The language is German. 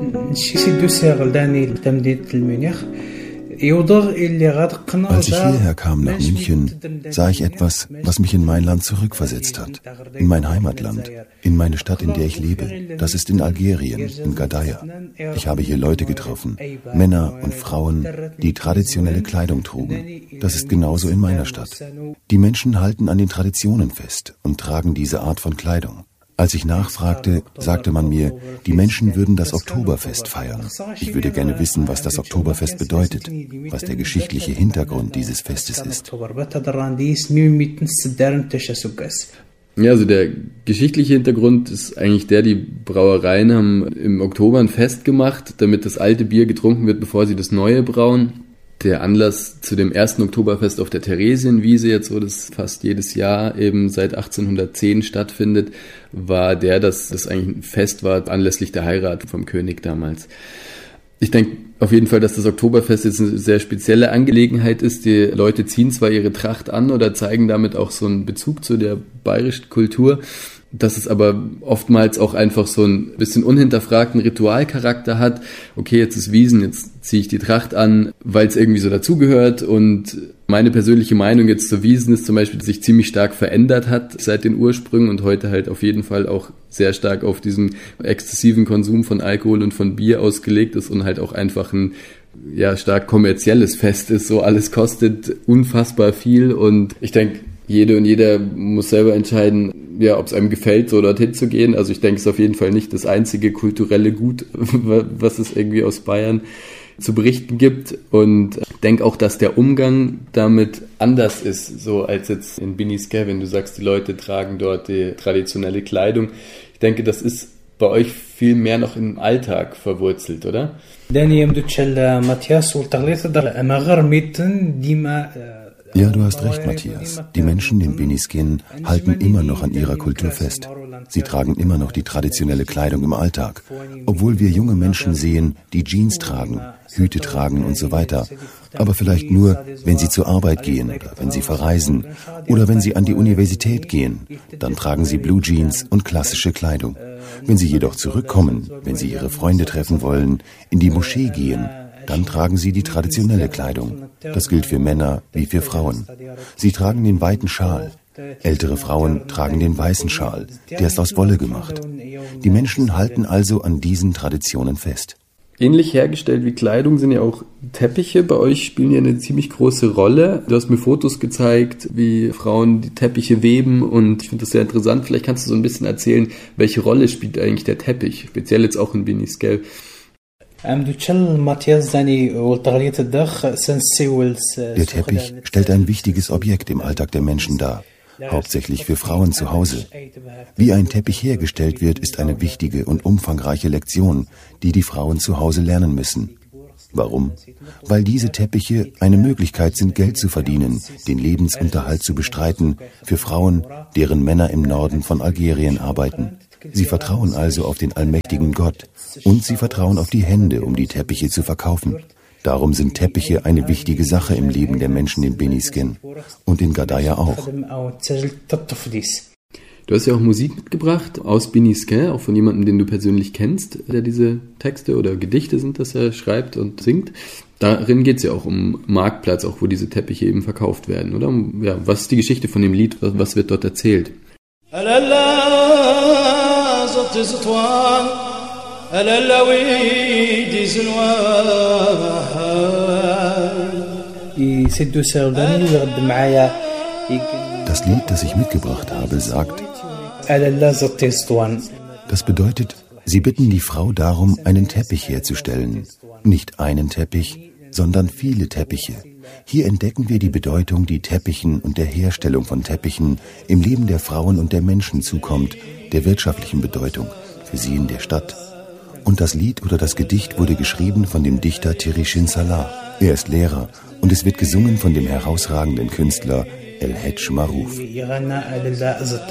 Als ich hierher kam nach München, sah ich etwas, was mich in mein Land zurückversetzt hat, in mein Heimatland, in meine Stadt, in der ich lebe. Das ist in Algerien, in Gadaia. Ich habe hier Leute getroffen, Männer und Frauen, die traditionelle Kleidung trugen. Das ist genauso in meiner Stadt. Die Menschen halten an den Traditionen fest und tragen diese Art von Kleidung. Als ich nachfragte, sagte man mir, die Menschen würden das Oktoberfest feiern. Ich würde gerne wissen, was das Oktoberfest bedeutet, was der geschichtliche Hintergrund dieses Festes ist. Ja, also der geschichtliche Hintergrund ist eigentlich die Brauereien haben im Oktober ein Fest gemacht, damit das alte Bier getrunken wird, bevor sie das neue brauen. Der Anlass zu dem ersten Oktoberfest auf der Theresienwiese, jetzt wo das fast jedes Jahr eben seit 1810 stattfindet, war dass das eigentlich ein Fest war anlässlich der Heirat vom König damals. Ich denke auf jeden Fall, dass das Oktoberfest jetzt eine sehr spezielle Angelegenheit ist. Die Leute ziehen zwar ihre Tracht an oder zeigen damit auch so einen Bezug zu der bayerischen Kultur, dass es aber oftmals auch einfach so ein bisschen unhinterfragten Ritualcharakter hat. Okay, jetzt ist Wiesn, jetzt ziehe ich die Tracht an, weil es irgendwie so dazugehört. Und meine persönliche Meinung jetzt zur Wiesn ist zum Beispiel, dass sich ziemlich stark verändert hat seit den Ursprüngen und heute halt auf jeden Fall auch sehr stark auf diesen exzessiven Konsum von Alkohol und von Bier ausgelegt ist und halt auch einfach ein stark kommerzielles Fest ist. So alles kostet unfassbar viel und ich denke, jede und jeder muss selber entscheiden, ob es einem gefällt, so dorthin zu gehen. Also ich denke, es ist auf jeden Fall nicht das einzige kulturelle Gut, was es irgendwie aus Bayern zu berichten gibt. Und ich denke auch, dass der Umgang damit anders ist, so als jetzt in Biniskè, wenn du sagst, die Leute tragen dort die traditionelle Kleidung. Ich denke, das ist bei euch viel mehr noch im Alltag verwurzelt, oder? Ja, du hast recht, Matthias. Die Menschen in Biniskien halten immer noch an ihrer Kultur fest. Sie tragen immer noch die traditionelle Kleidung im Alltag, obwohl wir junge Menschen sehen, die Jeans tragen, Hüte tragen und so weiter. Aber vielleicht nur, wenn sie zur Arbeit gehen oder wenn sie verreisen oder wenn sie an die Universität gehen. Dann tragen sie Blue Jeans und klassische Kleidung. Wenn sie jedoch zurückkommen, wenn sie ihre Freunde treffen wollen, in die Moschee gehen, dann tragen sie die traditionelle Kleidung. Das gilt für Männer wie für Frauen. Sie tragen den weiten Schal. Ältere Frauen tragen den weißen Schal, der ist aus Wolle gemacht. Die Menschen halten also an diesen Traditionen fest. Ähnlich hergestellt wie Kleidung sind ja auch Teppiche. Bei euch spielen ja eine ziemlich große Rolle. Du hast mir Fotos gezeigt, wie Frauen die Teppiche weben und ich finde das sehr interessant. Vielleicht kannst du so ein bisschen erzählen, welche Rolle spielt eigentlich der Teppich, speziell jetzt auch in Biniskè. Der Teppich stellt ein wichtiges Objekt im Alltag der Menschen dar, hauptsächlich für Frauen zu Hause. Wie ein Teppich hergestellt wird, ist eine wichtige und umfangreiche Lektion, die die Frauen zu Hause lernen müssen. Warum? Weil diese Teppiche eine Möglichkeit sind, Geld zu verdienen, den Lebensunterhalt zu bestreiten für Frauen, deren Männer im Norden von Algerien arbeiten. Sie vertrauen also auf den allmächtigen Gott und sie vertrauen auf die Hände, um die Teppiche zu verkaufen. Darum sind Teppiche eine wichtige Sache im Leben der Menschen in Biniskien und in Gadaia auch. Du hast ja auch Musik mitgebracht aus Biniskè, auch von jemandem, den du persönlich kennst, der diese Texte oder Gedichte sind, das er schreibt und singt. Darin geht es ja auch um Marktplatz, auch wo diese Teppiche eben verkauft werden, oder? Ja, was ist die Geschichte von dem Lied? Was wird dort erzählt? Das Lied, das ich mitgebracht habe, sagt: Das bedeutet, sie bitten die Frau darum, einen Teppich herzustellen. Nicht einen Teppich, sondern viele Teppiche. Hier entdecken wir die Bedeutung, die Teppichen und der Herstellung von Teppichen im Leben der Frauen und der Menschen zukommt, der wirtschaftlichen Bedeutung für sie in der Stadt. Und das Lied oder das Gedicht wurde geschrieben von dem Dichter Tirishin Salah. Er ist Lehrer und es wird gesungen von dem herausragenden Künstler El Hedj Maruf.